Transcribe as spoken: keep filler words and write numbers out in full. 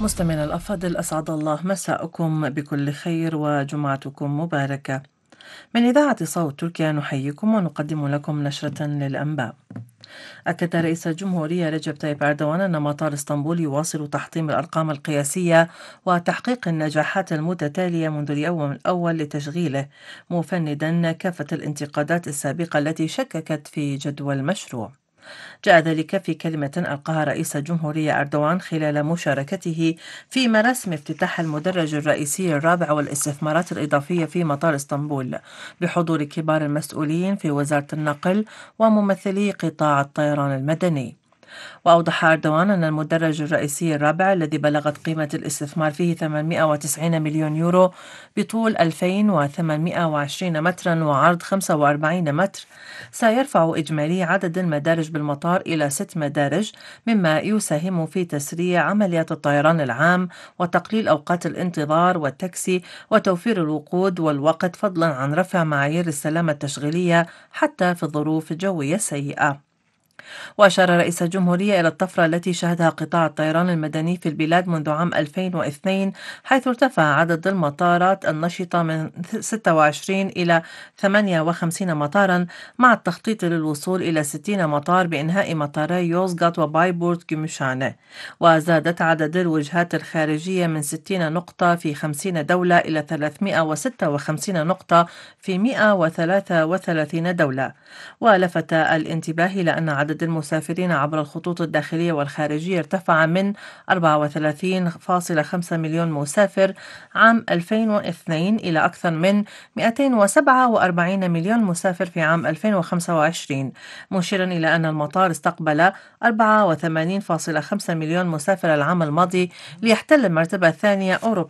مستمعينا الأفاضل، أسعد الله مساءكم بكل خير وجمعتكم مباركة. من إذاعة صوت تركيا نحييكم ونقدم لكم نشرة للأنباء. أكد رئيس الجمهورية رجب طيب أردوغان أن مطار اسطنبول يواصل تحطيم الأرقام القياسية وتحقيق النجاحات المتتالية منذ اليوم الأول لتشغيله، مفندا كافة الانتقادات السابقة التي شككت في جدوى المشروع. جاء ذلك في كلمة ألقاها رئيس الجمهورية أردوغان خلال مشاركته في مراسم افتتاح المدرج الرئيسي الرابع والاستثمارات الإضافية في مطار اسطنبول، بحضور كبار المسؤولين في وزارة النقل وممثلي قطاع الطيران المدني. وأوضح أردوغان أن المدرج الرئيسي الرابع الذي بلغت قيمة الاستثمار فيه ثمانمائة وتسعين مليون يورو بطول ألفين وثمانمائة وعشرين مترا وعرض خمسة وأربعين متر سيرفع إجمالي عدد المدارج بالمطار إلى ست مدارج، مما يساهم في تسريع عمليات الطيران العام وتقليل أوقات الانتظار والتاكسي وتوفير الوقود والوقت، فضلا عن رفع معايير السلامة التشغيلية حتى في الظروف الجوية السيئة. وأشار رئيس الجمهورية إلى الطفرة التي شهدها قطاع الطيران المدني في البلاد منذ عام ألفين واثنين، حيث ارتفع عدد المطارات النشطة من ستة وعشرين إلى ثمانية وخمسين مطارا، مع التخطيط للوصول إلى ستين مطار بإنهاء مطاري يوزغات وبايبورت جيمشانة. وزادت عدد الوجهات الخارجية من ستين نقطة في خمسين دولة إلى ثلاثمائة وستة وخمسين نقطة في مائة وثلاثة وثلاثين دولة. ولفت الانتباه إلى أن عدد المسافرين عبر الخطوط الداخلية والخارجية ارتفع من أربعة وثلاثين فاصلة خمسة مليون مسافر عام ألفين واثنين إلى أكثر من مئتين وسبعة وأربعين مليون مسافر في عام ألفين وخمسة وعشرين، مشيرا إلى أن المطار استقبل أربعة وثمانين فاصلة خمسة مليون مسافر العام الماضي، ليحتل المرتبة الثانية أوروبيا